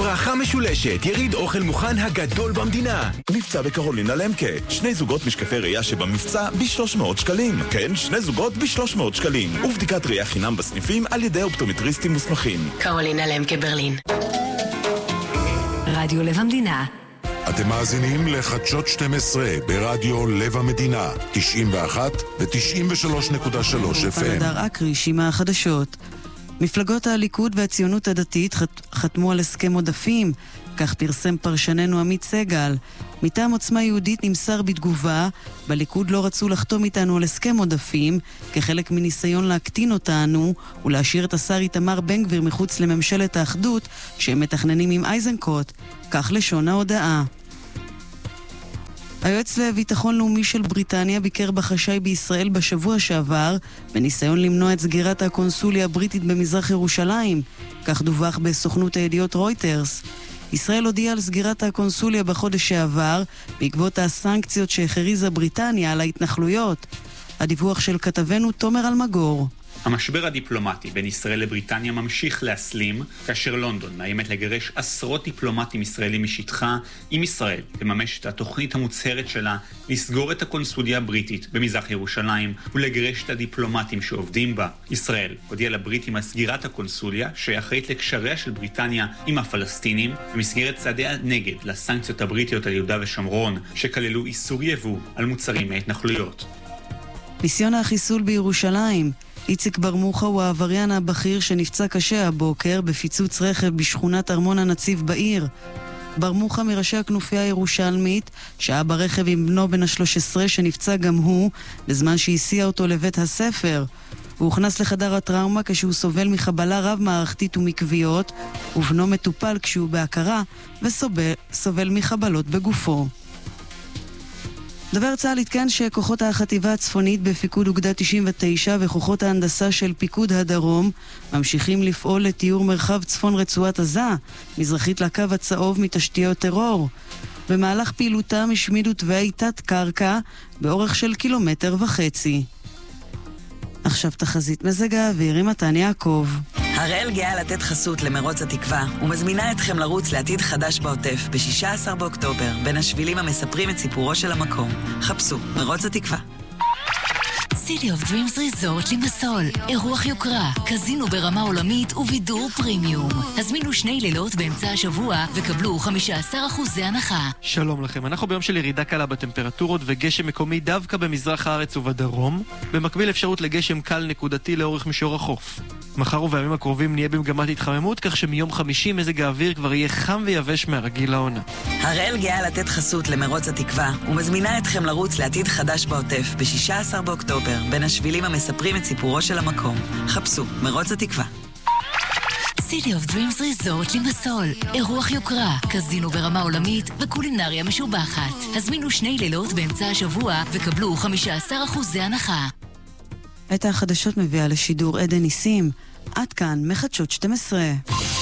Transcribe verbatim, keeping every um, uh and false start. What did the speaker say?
ברכה משולשת, יריד אוכל מוכן הגדול במדינה. מבצע בקרולינה למקה, שני זוגות משקפי ראייה שבמבצע ב-שלוש מאות שקלים. כן, שני זוגות ב-שלוש מאות שקלים. ובדיקת ראייה חינם בסניפים על ידי אופטומטריסטים מוסמכים. קרולינה למקה ברלין. רדיו לב המדינה. אתם מאזינים לחדשות שתים עשרה ברדיו לב המדינה, תשעים ואחת ו-תשעים ושלוש נקודה שלוש אף אם. פרדר אקריש עם החדשות. מפלגות הליכוד והציונות הדתית חת... חתמו על הסכם עודפים, כך פרסם פרשננו עמית סגל. מטעם עוצמה יהודית נמסר בתגובה, בליכוד לא רצו לחתום איתנו על הסכם עודפים, כחלק מניסיון להקטין אותנו ולהשאיר את השר איתמר בן גביר מחוץ לממשלת האחדות שהם מתכננים עם אייזנקוט. כך לשון ההודעה. היועץ לביטחון לאומי של בריטניה ביקר בחשאי בישראל בשבוע שעבר, בניסיון למנוע את סגירת הקונסוליה הבריטית במזרח ירושלים, כך דווח בסוכנות הידיעות רויטרס. ישראל הודיעה על סגירת הקונסוליה בחודש שעבר, בעקבות הסנקציות שהכריזה בריטניה על ההתנחלויות. הדיווח של כתבנו תומר אלמגור. המשבר הדיפלומטי בין ישראל לבריטניה ממשיך להסלים, כאשר לונדון מאיימת לגרש עשרות דיפלומטים ישראלים משטחה, עם ישראל לממש את התוכנית המוצהרת שלה לסגור את הקונסוליה הבריטית במזרח ירושלים ולגרש את הדיפלומטים שעובדים בה. ישראל הודיעה לבריטים על סגירת הקונסוליה שאחראית לקשריה של בריטניה עם הפלסטינים במסגרת צעדי הנגד לסנקציות הבריטיות על יהודה ושומרון, שכללו איסור יבוא על מוצרים מהתנחלויות. ניסיון החיסול בירושלים. איציק ברמוחה הוא העבריין הבכיר שנפצע קשה הבוקר בפיצוץ רכב בשכונת ארמון הנציב בעיר. ברמוחה מראשי הכנופיה הירושלמית שהיה ברכב עם בנו בן ה-שלוש עשרה שנפצע גם הוא בזמן שהסיע אותו לבית הספר. הוא הוכנס לחדר הטראומה כשהוא סובל מחבלה רב מערכתית ומקביות, ובנו מטופל כשהוא בהכרה וסובל מחבלות בגופו. דובר צה"ל התקן שכוחות החטיבה הצפונית בפיקוד אוגדה תשעים ותשע וכוחות ההנדסה של פיקוד הדרום ממשיכים לפעול לתיאור מרחב צפון רצועת עזה, מזרחית לקו הצהוב מתשתיות טרור. במהלך פעילותם השמידו תוואי תת קרקע באורך של קילומטר וחצי. עכשיו תחזית מזג האוויר עם מתן יעקב. הראל גאה לתת חסות למרוץ התקווה ומזמינה אתכם לרוץ לעתיד חדש בעוטף ב-שישה עשר באוקטובר בין השבילים המספרים את סיפורו של המקום. חפשו מרוץ התקווה. City of Dreams Resort לימסול, אירוח יוקרה, קזינו ברמה עולמית ובידור פרימיום. הזמינו שני לילות באמצע השבוע וקבלו חמישה עשר אחוז הנחה. שלום לכם, אנחנו ביום של ירידה קלה בטמפרטורות וגשם מקומי דווקא במזרח הארץ ובדרום, במקביל אפשרות לגשם קל נקודתי לאורך מישור החוף. מחר ובימים הקרובים נהיה במגמת התחממות, כך שמיום חמישי מזג האוויר כבר יהיה חם ויבש מהרגיל לעונה. הראל גאה לתת חסות למרוץ התקווה ומזמינה אתכם לרוץ לעתיד חדש בעוטף ב-שישה עשר באוקטובר בין השבילים המספרים את סיפורו של המקום. חפשו מרוץ התקווה. City of Dreams Resort לימסול, אירוח יוקרה, קזינו ברמה עולמית וקולינריה משובחת. הזמינו שני לילות באמצע השבוע וקבלו חמישה עשר אחוז הנחה. את החדשות מביאה לשידור עדן ניסים. עד כאן מחדשות שתים עשרה.